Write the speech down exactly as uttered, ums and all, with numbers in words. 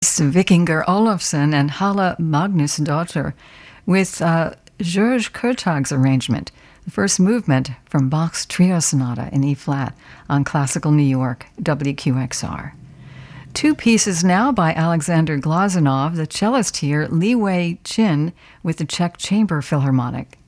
Vikinger Olofsson and Halla Magnusdóttir with uh, George Kurtag's arrangement, the first movement from Bach's Trio Sonata in E-flat on Classical New York, W Q X R. Two pieces now by Alexander Glazunov, the cellist here, Li Wei Chin with the Czech Chamber Philharmonic.